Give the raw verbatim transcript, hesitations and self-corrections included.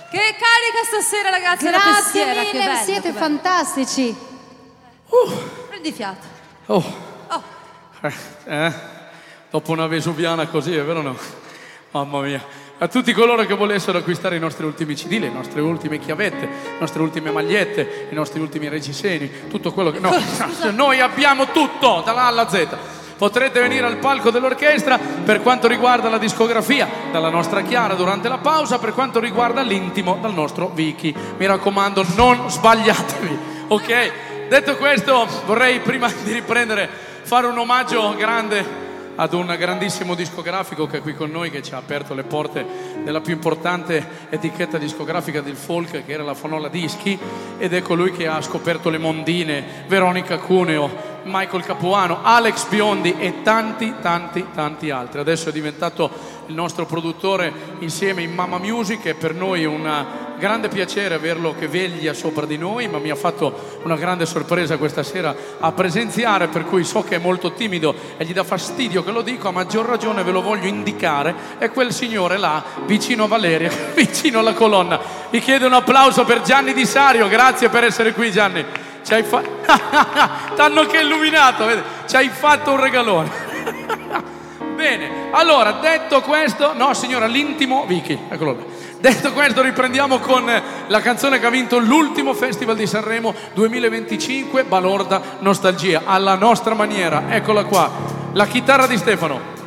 Che carica stasera, ragazzi, la Grazie testiera, mille, che bello, siete che bello. fantastici. Uh, prendi fiato. Oh. Oh. Eh, eh? Dopo una vesuviana così, è vero o no? Mamma mia. A tutti coloro che volessero acquistare i nostri ultimi C D, le nostre ultime chiavette, le nostre ultime magliette, i nostri ultimi reggiseni, tutto quello che... No, noi abbiamo tutto, dalla A alla Z. Potrete venire al palco dell'orchestra per quanto riguarda la discografia, dalla nostra Chiara durante la pausa, per quanto riguarda l'intimo dal nostro Vicky. Mi raccomando, non sbagliatevi, ok? Detto questo, vorrei prima di riprendere fare un omaggio grande ad un grandissimo discografico che è qui con noi, che ci ha aperto le porte della più importante etichetta discografica del folk, che era la Fanola Dischi, ed è colui che ha scoperto le Mondine, Veronica Cuneo, Michael Capuano, Alex Biondi e tanti tanti tanti altri. Adesso è diventato il nostro produttore insieme in Mamma Music, e per noi è un grande piacere averlo che veglia sopra di noi, ma mi ha fatto una grande sorpresa questa sera a presenziare, per cui so che è molto timido e gli dà fastidio che lo dico, a maggior ragione ve lo voglio indicare, è quel signore là vicino a Valeria, vicino alla colonna. Vi chiedo un applauso per Gianni Di Sario. Grazie per essere qui, Gianni. Ci hai fatto... T'hanno che illuminato, vedi? Ci hai fatto un regalone. Bene, allora, detto questo... No, signora, l'intimo... Vicky, eccolo là. Detto questo, riprendiamo con la canzone che ha vinto l'ultimo Festival di Sanremo duemilaventicinque, Balorda Nostalgia, alla nostra maniera. Eccola qua, la chitarra di Stefano.